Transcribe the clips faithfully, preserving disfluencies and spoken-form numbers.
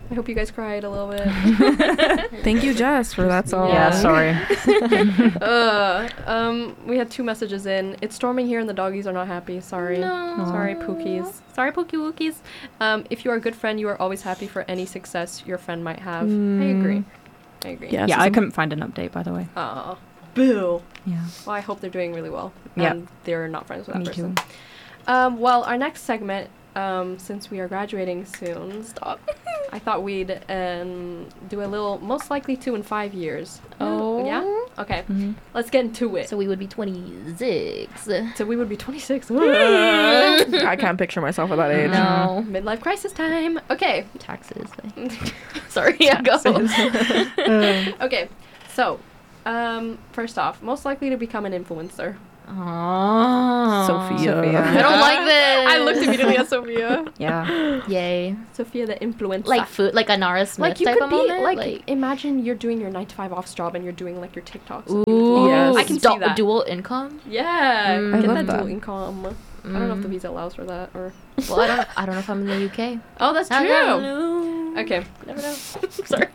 I hope you guys cried a little bit. Thank you, Jess, for that song. Yeah, sorry. uh, um, we had two messages in. It's storming here and the doggies are not happy. Sorry. No. Sorry, Pookies. Sorry, Pookie Wookies. Um, if you are a good friend, you are always happy for any success your friend might have. Mm. I agree. I agree. Yeah. Yeah, so I some- couldn't find an update, by the way. Aw. Boo. Yeah. Well, I hope they're doing really well. Yeah. And they're not friends with that Me person. too. Um, well, our next segment, um, since we are graduating soon, stop. I thought we'd um, do a little most likely to in five years. Oh. Yeah? Okay. Mm-hmm. Let's get into it. So we would be twenty-six. So we would be twenty-six. I can't picture myself at that age. No. Midlife crisis time. Okay. Taxes. Sorry, I go. Okay. So, um, first off, most likely to become an influencer. Oh. Sophia. I don't like this. I looked immediately at Sophia. Yeah. Yay. Sophia the influencer. Like food, like a Nara Smith Like you type could of be moment. like, imagine you're doing your nine to five office job and you're doing like your TikToks. ooh, Yes. I can du- see that. dual income. Yeah, Mm. get I love that that. dual income. I don't know if the Mm. visa allows for that or. Well, I don't. I don't know if I'm in the U K. Oh, that's I true. don't know. Okay. Never know. Sorry.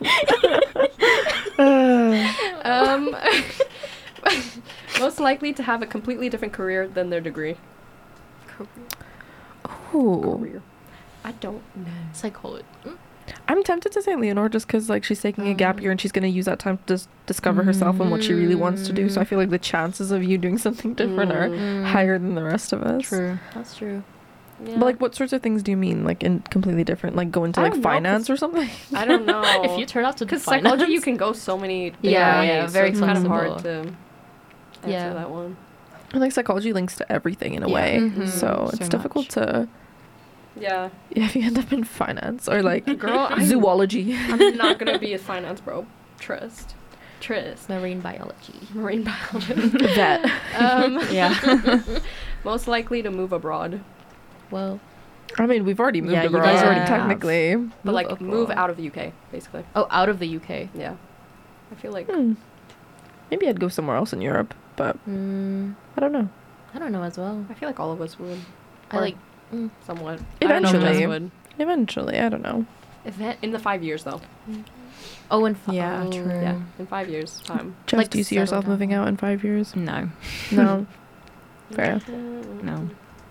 Um, most likely to have a completely different career than their degree. Ooh. Career. I don't know. Psychology. I'm tempted to say Leonore just because like she's taking a gap Um. year and she's going to use that time to dis- discover herself and what she really wants to do. So I feel like the chances of you doing something different are Mm. higher than the rest of us. True. That's true. Yeah. But like, what sorts of things do you mean? Like, in completely different, like go into I like don't know, finance 'cause- or something? I don't know. If you turn out to Because finance, psychology, you can go so many different Yeah, ways, yeah, so very it's kind of flexible. hard to answer Yeah. that one. And like psychology links to everything in a Yeah. way, Mhm. so So it's difficult to Yeah. yeah, if you end up in finance or like Girl, I'm, zoology. I'm not going to be a finance bro. Trust. Trust. marine biology. Marine biologist. Vet. Um, Yeah. most likely to move abroad. Well, I mean, we've already moved Yeah, you abroad guys already technically. But Move like move abroad. out of the U K, basically. oh, out of the U K. Yeah. I feel like Hmm. Maybe I'd go somewhere else in Europe, but Mm, I don't know. I don't know as well. I feel like all of us would. I Or like. Mm, somewhat. I don't know if Eventually. Jess would. Eventually, I don't know. Event in the five years though. oh, and fi- Yeah, oh. true. Yeah, in five years time. Jess, Like do you see settle yourself down. moving out in five years? No. No. Fair. No.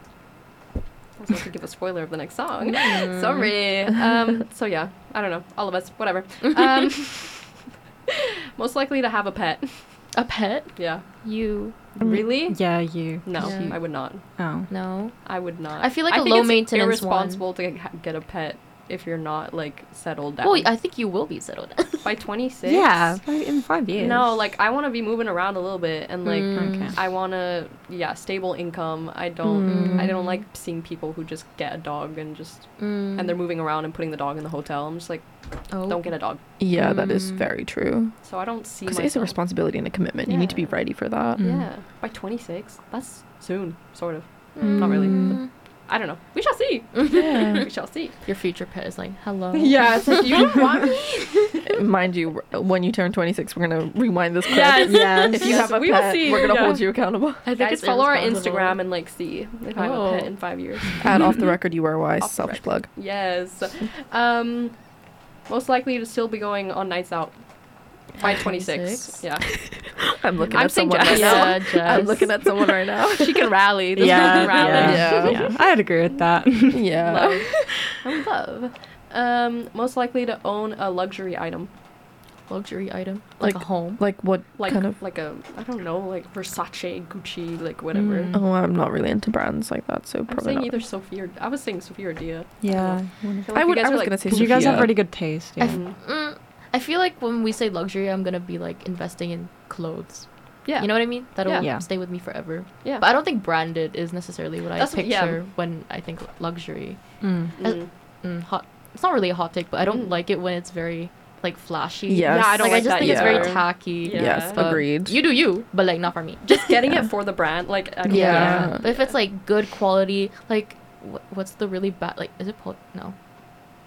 I was about to give a spoiler of the next song. Mm. Sorry. Um. So yeah, I don't know. All of us, whatever. Um. most likely to have a pet. A pet? Yeah. You? Really? Yeah, you. No, Yeah. I would not. Oh. No. I would not. I feel like a think low it's maintenance one. irresponsible to ha- get a pet if you're not like settled down. Well, I think you will be settled. By twenty-six. Yeah, like, in five years. No, like I want to be moving around a little bit and like Mm. Okay. I want to yeah stable income. I don't Mm. I don't like seeing people who just get a dog and just Mm. and they're moving around and putting the dog in the hotel. I'm just like Oh. don't get a dog. Yeah, that is Mm. very true. So I don't see Because myself. it is a responsibility and a commitment. You need to be Yeah. ready for that. Mm. Yeah, by twenty-six. That's soon, sort of. Mm. Not really. but I don't know. We shall see. Yeah. We shall see. Your future pet is like, hello. Yeah, it's like you don't want me. Mind you, when you turn twenty-six, we're going to rewind this clip. Yes. Yes. If you Yes, have a we will pet, see. we're going to Yeah. hold you accountable. I think Guys, it's follow our irresponsible. Instagram and like see if I have a pet Oh. in five years. At Off the Record, you are wise. Off the Selfish plug. Yes. Um, most likely to still be going on nights out by At twenty-six. twenty-six? Yeah. I'm looking I'm at saying someone right Jess. now. Yeah, Jess. I'm looking at someone right now. She can rally. This Yeah, one can rally. yeah, Yeah. yeah. I'd agree with that. Yeah. Love. I love. Um, most likely to own a luxury item. Luxury item. Like, Like- a home. Like what Like kind of... like a I don't know, like Versace, Gucci, like whatever. Mm. Oh, I'm not really into brands like that, so I'm probably saying not. either Sophia or I was saying Sophia or Dia. Yeah. I, feel like I you would- guys I are was like, gonna say Because you guys have Sophia. really good taste. Yeah. Mhm. Mm, I feel like when we say luxury, I'm gonna be like investing in clothes. Yeah. You know what I mean? That'll Yeah. Yeah. stay with me forever. Yeah. But I don't think branded is necessarily what That's I what- yeah. picture when I think luxury. Mm. Mm. Mm, hot. It's not really a hot take, but I don't Mm. like it when it's very like flashy. Yes. Yeah, I don't like, like I just that think it's very either. tacky. Yeah. Yes, but agreed. You do you, but like not for me. Just getting it for the brand, like I don't Yeah. yeah. Yeah. But if it's like good quality, like wh- what's the really bad? Like, is it pol- no?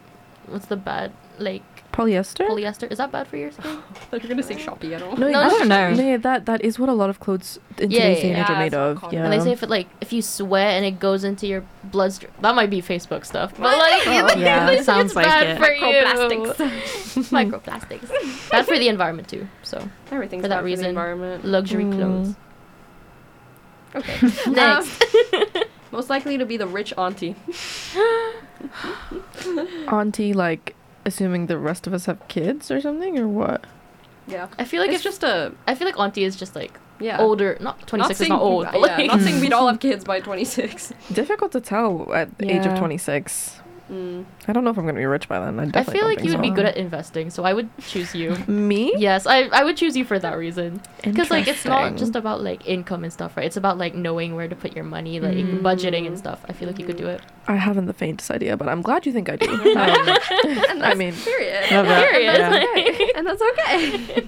what's the bad like Polyester? polyester? Is that bad for your skin? I thought you were gonna say Shopee. I don't No, No, I it's don't know. know. that that is what a lot of clothes in Yeah, today's day yeah, and age yeah, are made it's not of. common. Yeah. And they say if it like if you sweat and it goes into your bloodstream, that might be Facebook stuff. But like, Oh. Yeah, they say sounds it's like bad it. for you. Microplastics. Microplastics. Bad for the environment too. So Everything's For that bad for the reason, environment. luxury Mm. clothes. Okay. Next. Um, most likely to be the rich auntie. Auntie, like, assuming the rest of us have kids or something, or what? Yeah. I feel like it's it's just a I feel like auntie is just like yeah. older. Not twenty-six is saying- not old, but yeah, like not saying we'd all have kids by twenty-six. Difficult to tell at the age of Yeah. twenty-six. Mm. I don't know if I'm gonna be rich by then. I I definitely feel don't like think you would so. be good at investing, so I would choose you. Me? Yes, I I would choose you for that reason. Because like it's not Interesting. just about like income and stuff, right? It's about like knowing where to put your money, like Mm. budgeting and stuff. I feel like you could do it. I haven't the faintest idea, but I'm glad you think I do. Um, And I that's mean, period. Love that. Period. Yeah. And that's okay.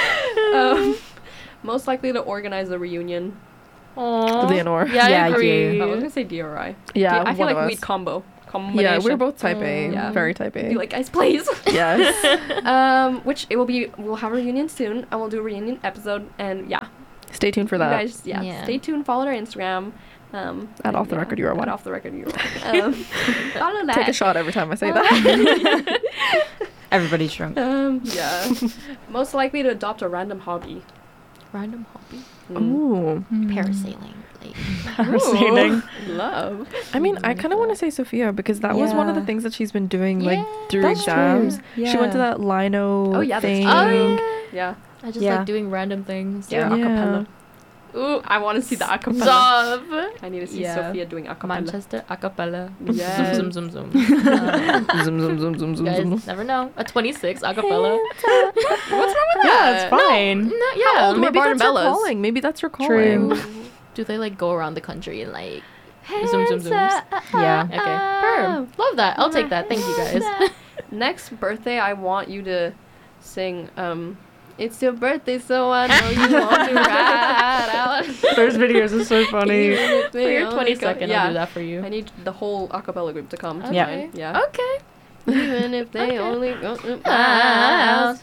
um, most likely to organize a reunion. Aww. Leonore. Yeah, Yeah, I you. agree. I was gonna say D R I. Yeah, I feel one like of we'd us. combo. Yeah, Combination. we're both type A. Mm. Yeah. Very type A. Be like, guys, please. Yes. um, which it will be. We'll have a reunion soon, and we'll do a reunion episode. And yeah, Stay tuned for you that. guys, yeah, Yeah. stay tuned. Follow our Instagram. Um, At and Off the yeah, Record, you are at one. Off the record, you are one. Um, follow that. Take a shot every time I say that. Everybody's drunk. Um, yeah. Most likely to adopt a random hobby. Random hobby. Mm. Ooh. Parasailing. Like, Parasailing. Ooh, love. I mean, I kind of want to say Sophia because that was one of the Yeah. things that she's been doing like Yeah, through that's exams. true. She went to Yeah. that lino Oh, yeah, that's thing. true. oh yeah. Yeah. I just Yeah. like doing random things. Yeah. Yeah. Acapella. Ooh, I want to see the acapella. Stop. I need to see Yeah. Sophia doing acapella. Manchester acapella. Yes. Zoom zoom zoom zoom. Uh, Zoom, zoom, zoom, zoom, zoom, guys, zoom. never know. A twenty-six acapella. What's wrong with Yeah, that? it's fine. No, yeah. How old were Maybe that's her Barnabella's? calling. Maybe that's her True. calling. Do they like go around the country and like zoom zoom zooms? Yeah. Okay. Perm. Love that. I'll take that. Thank you guys. Next birthday, I want you to sing. Um, it's your birthday, so I know you want to ride out. Those videos are so funny. Even if For they your only twenty-second, go- I'll yeah. do that for you. I need the whole acapella group to come. To Yeah. mine. Yeah. Okay. Even if they Okay. only go to my House.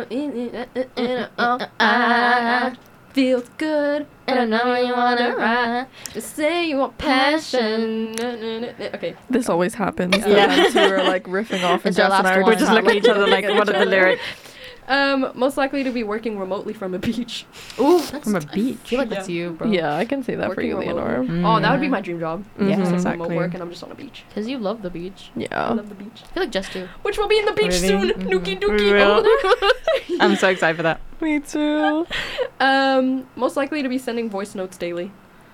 house. Ah, feels good, And I know you wanna ride. Just say you want passion. Okay. This always happens. Yeah. The two are like riffing off, and It's our Jess and last I are one. We're just looking at each other like, what are the lyrics? Um, most likely to be working remotely from a beach. Ooh, that's From a I beach. feel like that's you, bro. Yeah, I can say that for Working you, remotely. Leonore. Oh, that would be Mm. my dream job. Mhm. Yes, Just like exactly. remote work, and I'm just on a beach. Because you love the beach. I Yeah. love the beach. I feel like Jess too. Which will be in the beach Really? soon. Mhm. Nookie We dookie. will. I'm so excited for that. Me too. um, most likely to be sending voice notes daily.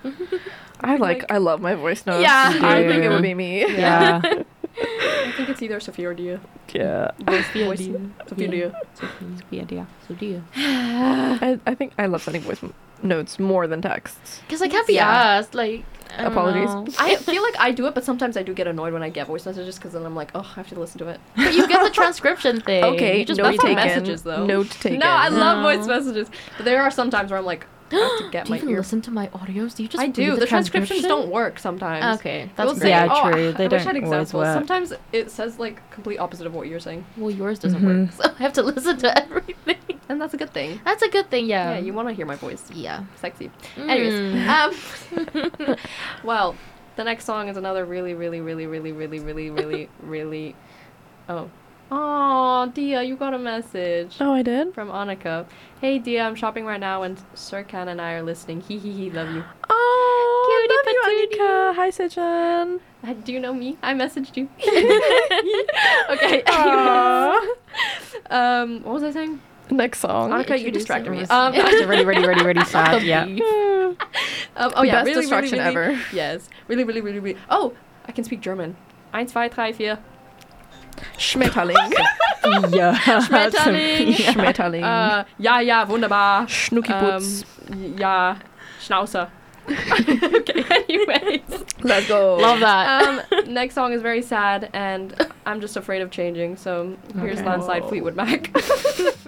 I like, Like- I love my voice notes. Yeah. I think it Yeah. would be me. Yeah. I think it's either Sophia or Dia. Yeah. Voice, Sophia, voice, Dia. Sophia, Dia. Sophia, dear. So do you? I, I think I love sending voice m- notes more than texts. Because I can't be Yeah. asked. Like, I don't Apologies. know. I feel like I do it, but sometimes I do get annoyed when I get voice messages because then I'm like, oh, I have to listen to it. But you get the transcription thing. Okay, You just note That's not read taken. it. messages, though. Note taken. No, I love No. voice messages, but there are some times where I'm like, I have to get Do my you even ear. listen to my audios? Do you just I read do. The, The, transcriptions transcription? don't work sometimes. Okay, It'll that's say, Yeah, oh, true. I- They I wish I don't had always examples. work. Sometimes it says like complete opposite of what you're saying, Well, yours doesn't Mhm. work, so I have to listen to everything. and that's a good thing. That's a good thing, yeah. Yeah, you want to hear my voice. Yeah. Sexy. Mm. Anyways, um, well, the next song is another really, really, really, really, really, really, really, really. Oh, oh, Dia, you got a message Oh, I did? from Annika. Hey, Dia, I'm shopping right now, and Sirkan and I are listening. Hee hee hee, love you. Oh, Cutie love you, patootie. Annika. Hi, Sejhan. Uh, Do you know me? I messaged you. Okay. Aw. um, what was I saying? Next song. Annika, you Introduce distracted me. us. Um, ready, ready, ready, ready, sad. Yeah. um, oh yeah, Best really, distraction really, really, ever. Yes, really, really, really, really. Oh, I can speak German. Eins, zwei, drei, vier. Schmetterling. Yeah. Schmetterling. Schmetterling. Uh, ja, ja, wunderbar. Schnuckiputz. Um, ja, Schnauzer. Okay, anyways. Let's go. Love that. Um, next song is very sad, and I'm just afraid of changing, so here's Okay. Landslide Fleetwood Mac.